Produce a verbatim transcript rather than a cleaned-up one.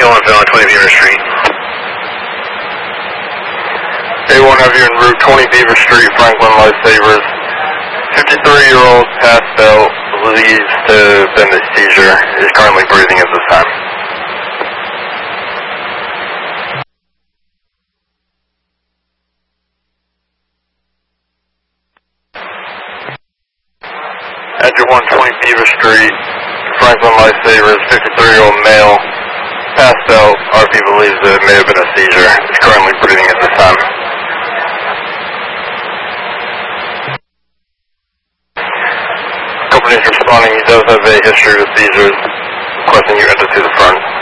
one Phil on twenty Beaver Street. A one, have you en route twenty Beaver Street, Franklin Lifesavers. fifty-three-year-old passed out, believes to have been a seizure, is currently breathing at this time. Edge one twenty Beaver Street, Franklin Lifesavers, fifty-three-year-old male, passed out, R P believes that it may have been a seizure, is currently breathing at this time. Company's responding, he does have a history with seizures, requesting you enter to the front.